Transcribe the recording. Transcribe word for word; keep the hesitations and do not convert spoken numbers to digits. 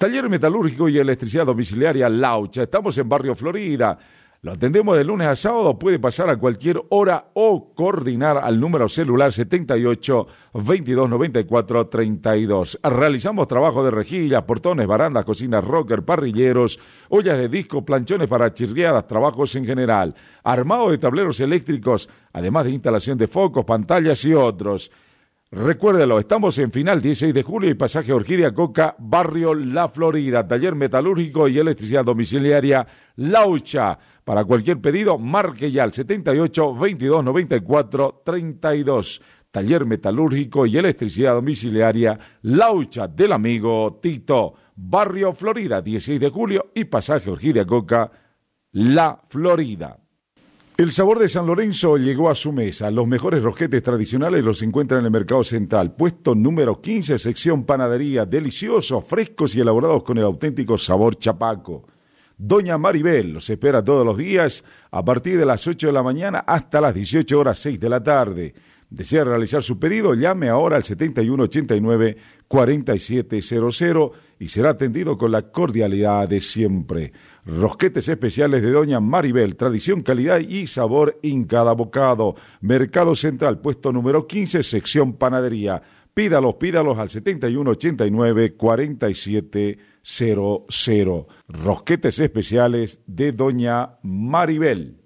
Taller metalúrgico y electricidad domiciliaria Laucha. Estamos en Barrio Florida. Lo atendemos de lunes a sábado. Puede pasar a cualquier hora o coordinar al número celular setenta y ocho, veintidós, noventa y cuatro, treinta y dos. Realizamos trabajo de rejillas, portones, barandas, cocinas, rocker, parrilleros, ollas de disco, planchones para chirriadas, trabajos en general. Armado de tableros eléctricos, además de instalación de focos, pantallas y otros. Recuérdelo, estamos en Final dieciséis de julio y pasaje Orquídea Coca, Barrio La Florida. Taller metalúrgico y electricidad domiciliaria Laucha. Para cualquier pedido, marque ya al setenta y ocho, veintidós, noventa y cuatro, treinta y dos. Taller metalúrgico y electricidad domiciliaria Laucha del amigo Tito. Barrio Florida, dieciséis de julio y pasaje Orquídea Coca, La Florida. El sabor de San Lorenzo llegó a su mesa. Los mejores rosquetes tradicionales los encuentran en el Mercado Central. Puesto número quince, sección panadería. Deliciosos, frescos y elaborados con el auténtico sabor chapaco. Doña Maribel los espera todos los días a partir de las ocho de la mañana hasta las dieciocho horas seis de la tarde. ¿Desea realizar su pedido? Llame ahora al setenta y uno ochenta y nueve, cuarenta y siete cero cero y será atendido con la cordialidad de siempre. Rosquetes especiales de Doña Maribel, tradición, calidad y sabor en cada bocado. Mercado Central, puesto número quince, sección panadería. Pídalos, pídalos al setenta y uno ochenta y nueve, cuarenta y siete cero cero. Rosquetes especiales de Doña Maribel.